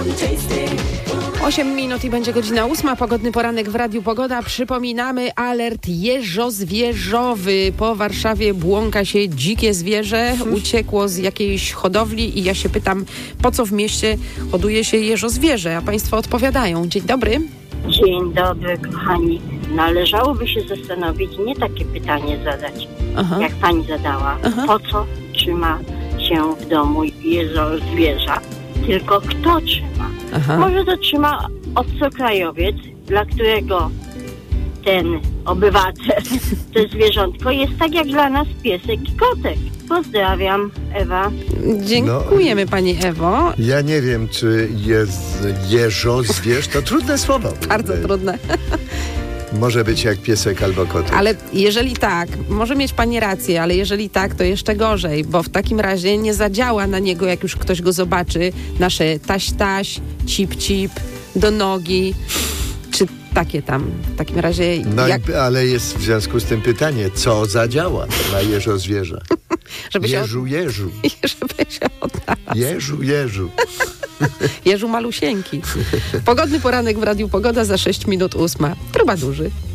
8 minut i będzie godzina 8. Pogodny poranek w Radiu Pogoda. Przypominamy alert jeżozwierzowy. Po Warszawie błąka się dzikie zwierzę. Uciekło z jakiejś hodowli i ja się pytam, po co w mieście hoduje się jeżozwierzę? A państwo odpowiadają. Dzień dobry. Dzień dobry, kochani. Należałoby się zastanowić, nie takie pytanie zadać, jak pani zadała. Po co trzyma się w domu jeżozwierza? Tylko kto trzyma? Może to trzyma obcokrajowiec, dla którego ten obywatel, to zwierzątko jest tak jak dla nas piesek i kotek. Pozdrawiam, Ewa. Dziękujemy pani Ewo. Ja nie wiem, czy jest jeżozwierz, to trudne słowo. Bardzo trudne. Może być jak piesek albo kotek. Ale jeżeli tak, może mieć pani rację, ale jeżeli tak, to jeszcze gorzej, bo w takim razie nie zadziała na niego, jak już ktoś go zobaczy, nasze taś, cip, do nogi, czy takie tam. W takim razie... No ale jest w związku z tym pytanie, co zadziała na jeżozwierza? Żeby Jeżu. Żeby się odnalazł. Jeżu. Jeżu malusieńki. Pogodny poranek w Radiu Pogoda za 6 minut 8. Trubadurzy.